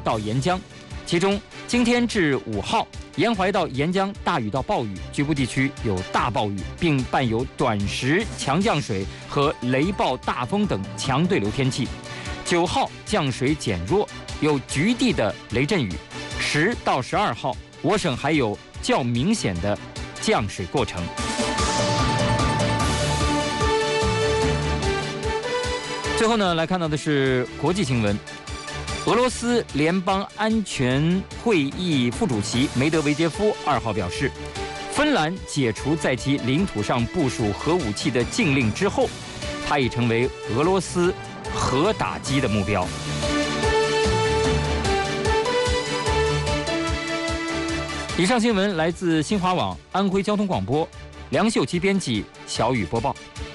到沿江，其中今天至5号，沿淮到沿江大雨到暴雨，局部地区有大暴雨，并伴有短时强降水和雷暴、大风等强对流天气。9号降水减弱，有局地的雷阵雨。10到12号，我省还有较明显的降水过程。最后呢，来看到的是国际新闻。俄罗斯联邦安全会议副主席梅德韦杰夫2号表示，芬兰解除在其领土上部署核武器的禁令之后，它已成为俄罗斯核打击的目标。以上新闻来自新华网、安徽交通广播，梁秀琪编辑，小雨播报。